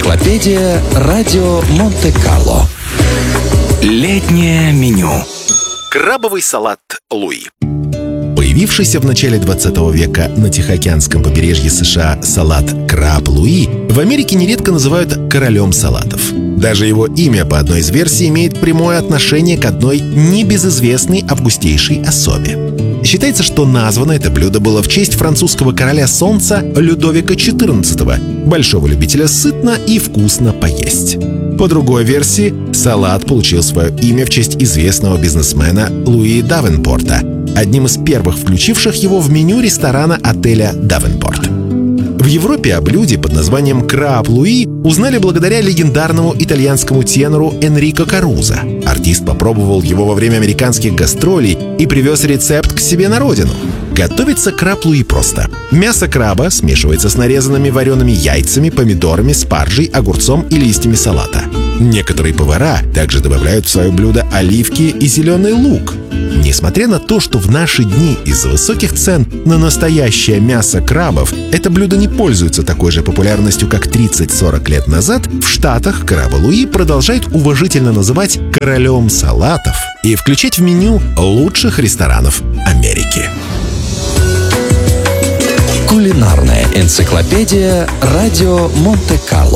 Энциклопедия Радио Монте-Карло. Летнее меню. Крабовый салат Луи. Появившийся в начале 20 века на Тихоокеанском побережье США салат «Краб Луи» в Америке нередко называют королем салатов. Даже его имя, по одной из версий, имеет прямое отношение к одной небезызвестной августейшей особе. Считается, что названо это блюдо было в честь французского короля солнца Людовика XIV, большого любителя сытно и вкусно поесть. По другой версии, салат получил свое имя в честь известного бизнесмена Луи Давенпорта, одним из первых включивших его в меню ресторана отеля «Давенпорт». В Европе о блюде под названием «Краб Луи» узнали благодаря легендарному итальянскому тенору Энрико Карузо. Артист попробовал его во время американских гастролей и привез рецепт к себе на родину. Готовится краб Луи просто. Мясо краба смешивается с нарезанными вареными яйцами, помидорами, спаржей, огурцом и листьями салата. Некоторые повара также добавляют в свое блюдо оливки и зеленый лук. Несмотря на то, что в наши дни из-за высоких цен на настоящее мясо крабов это блюдо не пользуется такой же популярностью, как 30-40 лет назад, в Штатах краба Луи продолжают уважительно называть королем салатов и включать в меню лучших ресторанов Америки. Кулинарная энциклопедия Радио Монте-Карло.